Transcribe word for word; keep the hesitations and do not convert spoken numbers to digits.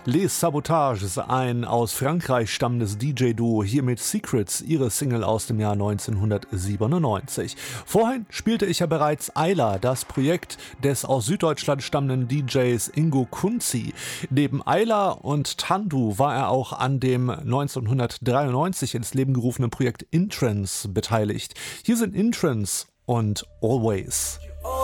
Les Sabotages, ein aus Frankreich stammendes D J-Duo, hier mit Secrets, ihre Single aus dem Jahr neunzehnhundertsiebenundneunzig. Vorhin spielte ich ja bereits Ayla, das Projekt des aus Süddeutschland stammenden D Js Ingo Kunzi. Neben Ayla und Tandu war er auch an dem neunzehnhundertdreiundneunzig ins Leben gerufenen Projekt Intrance beteiligt. Hier sind Intrance und Always.